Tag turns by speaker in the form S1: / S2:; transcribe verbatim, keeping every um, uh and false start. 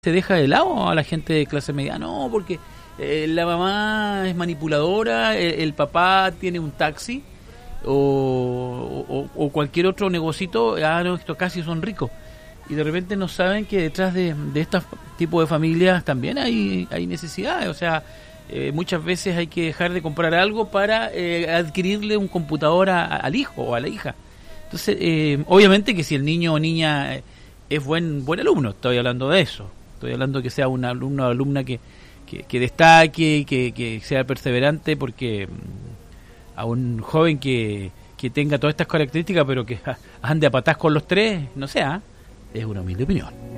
S1: se deja de lado a la gente de clase media, no, porque eh, la mamá es manipuladora, el, el papá tiene un taxi o, o, o cualquier otro negocito, ah, no, estos casi son ricos. Y de repente no saben que detrás de, de este tipo de familias también hay, hay necesidades, o sea, eh, muchas veces hay que dejar de comprar algo para eh, adquirirle un computador a, a, al hijo o a la hija. Entonces, eh, obviamente que si el niño o niña es buen buen alumno, estoy hablando de eso. Estoy hablando de que sea un alumno o alumna que, que, que destaque, que, que sea perseverante, porque a un joven que, que tenga todas estas características, pero que ande a patás con los tres, no sé, ¿eh? Es una humilde opinión.